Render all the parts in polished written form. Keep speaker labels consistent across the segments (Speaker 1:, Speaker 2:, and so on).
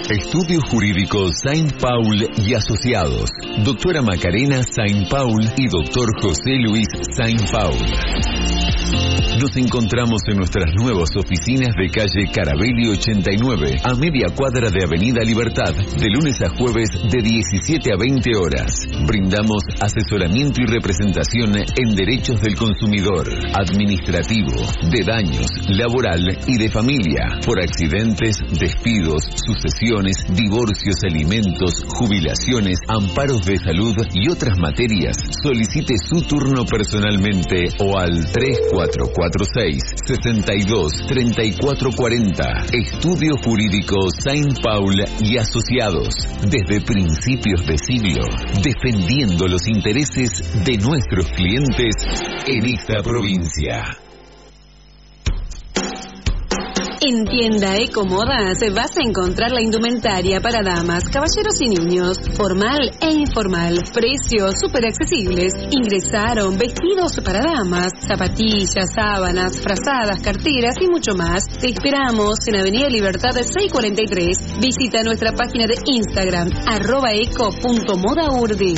Speaker 1: Estudios Jurídicos Saint Paul y Asociados. Doctora Macarena Saint Paul y Doctor José Luis Saint Paul. Nos encontramos en nuestras nuevas oficinas de calle Carabelli 89, a media cuadra de Avenida Libertad, de lunes a jueves de 17 a 20 horas. Brindamos asesoramiento y representación en derechos del consumidor, administrativo, de daños, laboral y de familia, por accidentes, despidos, sucesiones, divorcios, alimentos, jubilaciones, amparos de salud y otras materias. Solicite su turno personalmente o al 3446-623440. Estudio Jurídico Saint Paul y Asociados. Desde principios de siglo, defendiendo los intereses de nuestros clientes en esta provincia.
Speaker 2: En Tienda Ecomodas vas a encontrar la indumentaria para damas, caballeros y niños, formal e informal, precios súper accesibles. Ingresaron vestidos para damas, zapatillas, sábanas, frazadas, carteras y mucho más. Te esperamos en Avenida Libertad 643. Visita nuestra página de Instagram, @eco.modaurdi.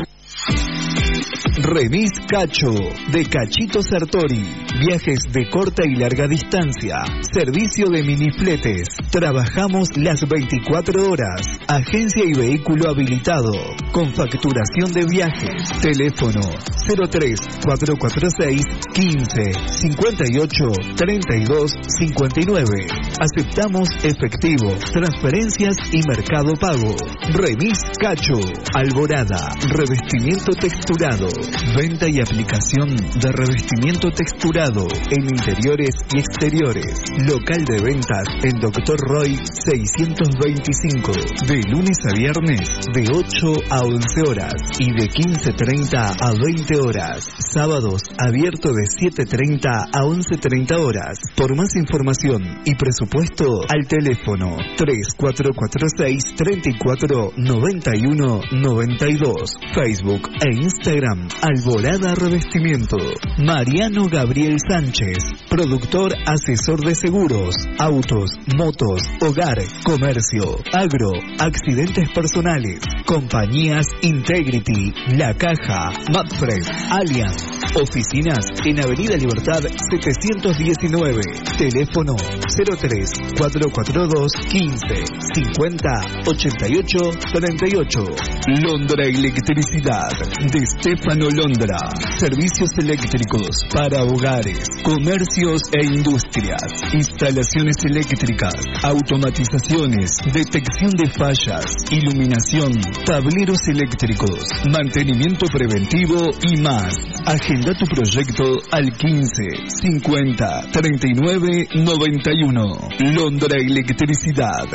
Speaker 3: Remis Cacho, de Cachito Sartori. Viajes de corta y larga distancia. Servicio de minifletes. Trabajamos las 24 horas. Agencia y vehículo habilitado. Con facturación de viajes. Teléfono 03-446 15 58 32 59. Aceptamos efectivo, transferencias y mercado pago. Remis Cacho. Alborada. Revestimiento texturado. Venta y aplicación de revestimiento texturado en interiores y exteriores. Local de ventas en Dr. Roy 625. De lunes a viernes de 8 a 11 horas y de 15:30 a 20 horas. Sábados abierto de 7:30 a 11:30 horas. Por más información y presupuesto al teléfono 3446 34 91 92. Facebook e Instagram Alborada Revestimiento. Mariano Gabriel Sánchez, productor asesor de seguros, autos, motos, hogar, comercio, agro, accidentes personales. Compañías Integrity, La Caja, Mapfred, Allianz. Oficinas en Avenida Libertad 719. Teléfono 03-442 15 50 88 38. Londra Electricidad de Stefano Londra. Servicios eléctricos para hogares, comercios e industrias. Instalaciones eléctricas, automatizaciones, detección de fallas, iluminación, tableros eléctricos, mantenimiento preventivo y más. Agenda tu proyecto al 15 50 39 91. Londra Electricidad.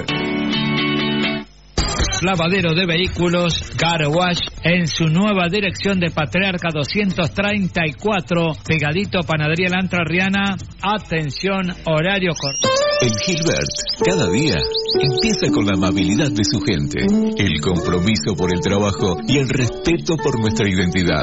Speaker 4: Lavadero de vehículos Car Wash en su nueva dirección de Patriarca 234, pegadito Panadería La Entrerriana. Atención, horario corto.
Speaker 1: En Gilbert, cada día empieza con la amabilidad de su gente, el compromiso por el trabajo y el respeto por nuestra identidad.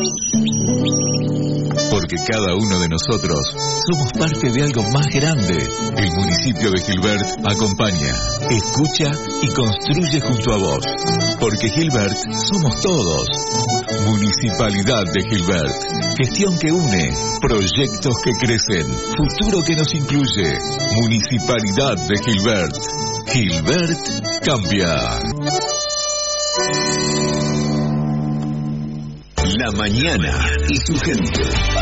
Speaker 1: Porque cada uno de nosotros somos parte de algo más grande. El municipio de Gilbert acompaña, escucha y construye junto a vos. Porque Gilbert somos todos. Municipalidad de Gilbert. Gestión que une, proyectos que crecen, futuro que nos incluye. Municipalidad de Gilbert. Gilbert cambia. La mañana y su gente.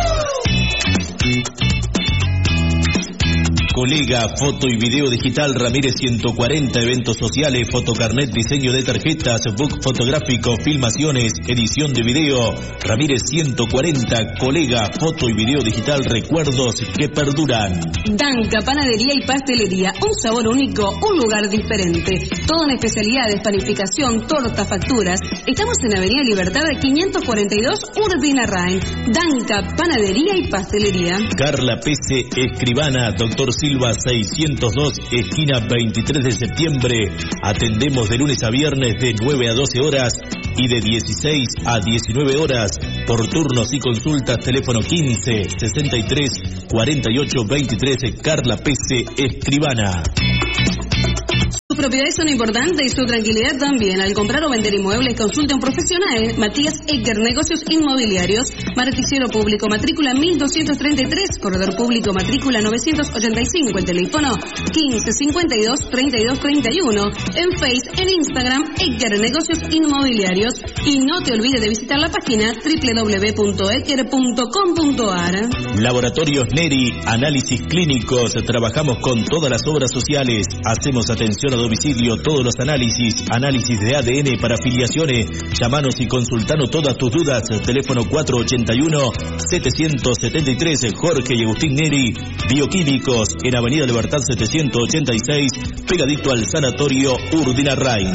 Speaker 5: Colega Foto y Video Digital Ramírez 140, eventos sociales, fotocarnet, diseño de tarjetas, book fotográfico, filmaciones, edición de video. Ramírez 140, Colega Foto y Video Digital, recuerdos que perduran.
Speaker 2: Danca, panadería y pastelería, un sabor único, un lugar diferente. Todo en especialidades, panificación, tortas, facturas. Estamos en Avenida Libertad 542, Urdinarrain. Danca, panadería y pastelería.
Speaker 5: Carla Pese, escribana, Doctor Silva 602, esquina 23 de septiembre. Atendemos de lunes a viernes de 9 a 12 horas y de 16 a 19 horas. Por turnos y consultas, teléfono 15 63 48 23. Carla Pese, escribana.
Speaker 2: propiedades son importantes y su tranquilidad también. Al comprar o vender inmuebles, consulte a un profesional. Matías Egger, Negocios Inmobiliarios. Marticero Público, matrícula 1233. Corredor Público, matrícula 985. El teléfono 1552-3231. En Face, en Instagram, Egger, Negocios Inmobiliarios. Y no te olvides de visitar la página www.egger.com.ar.
Speaker 5: Laboratorios Neri, análisis clínicos. Trabajamos con todas las obras sociales. Hacemos atención a domicilio, todos los análisis de ADN para afiliaciones. Llamanos y consultanos todas tus dudas. Teléfono 481-773. Jorge y Agustín Neri. Bioquímicos en Avenida Libertad 786, pegadito al Sanatorio Urdinarrain.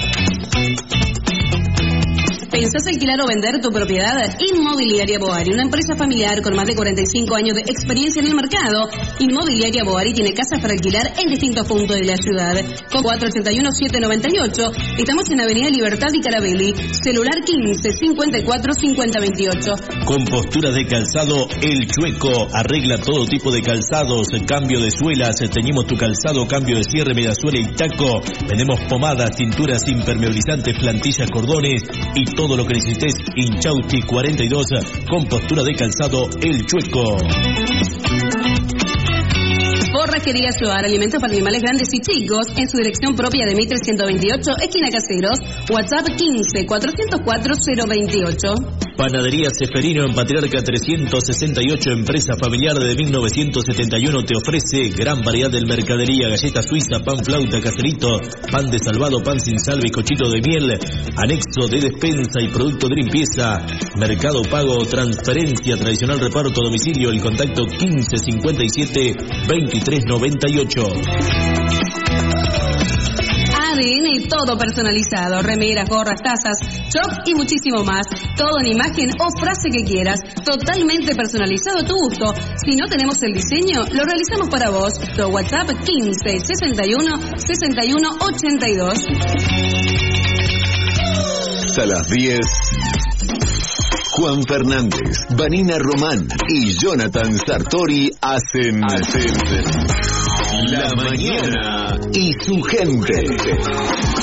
Speaker 2: ¿Pensás alquilar o vender tu propiedad? Inmobiliaria Boari, una empresa familiar con más de 45 años de experiencia en el mercado. Inmobiliaria Boari tiene casas para alquilar en distintos puntos de la ciudad. Con 481-798, estamos en Avenida Libertad y Carabelli. Celular 15-54-5028.
Speaker 5: Compostura de calzado El Chueco. Arregla todo tipo de calzados, cambio de suelas, teñimos tu calzado, cambio de cierre, mediasuela y taco. Vendemos pomadas, cinturas impermeabilizantes, plantillas, cordones y todo lo que necesites. Inchausti 42, compostura de calzado El Chueco.
Speaker 2: Forrajería Suar, alimentos para animales grandes y chicos, en su dirección propia de Mitre 128, esquina Caseros, WhatsApp 15-404-028.
Speaker 5: Panadería Seferino en Patriarca 368, empresa familiar de 1971, te ofrece gran variedad de mercadería, galleta suiza, pan flauta, caserito, pan de salvado, pan sin sal, bizcochito de miel, anexo de despensa y producto de limpieza, Mercado Pago, transferencia, tradicional reparto a domicilio, el contacto 1557-2398.
Speaker 2: ADN, todo personalizado, remeras, gorras, tazas, shop y muchísimo más. Todo en imagen o frase que quieras, totalmente personalizado a tu gusto. Si no tenemos el diseño, lo realizamos para vos. Tu WhatsApp 15 61 61 82.
Speaker 1: A las 10, Juan Fernández, Vanina Román y Jonathan Sartori hacen La Mañana y su gente.